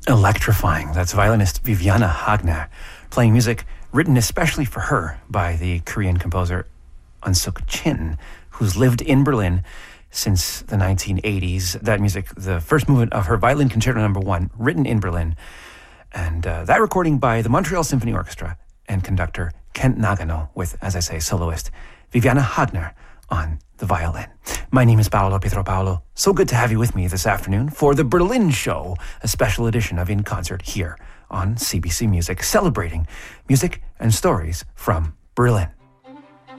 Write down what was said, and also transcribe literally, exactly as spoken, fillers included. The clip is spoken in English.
Electrifying. That's violinist Viviana Hagner playing music written especially for her by the Korean composer Eun Suk Chin, who's lived in Berlin since the nineteen eighties. That music, the first movement of her Violin Concerto Number One, written in Berlin, and uh, that recording by the Montreal Symphony Orchestra and conductor Kent Nagano, with, as I say, soloist Viviana Hagner on the violin. My name is Paolo Pietro Paolo. So good to have you with me this afternoon for the Berlin Show, a special edition of In Concert here on C B C Music, celebrating music and stories from Berlin.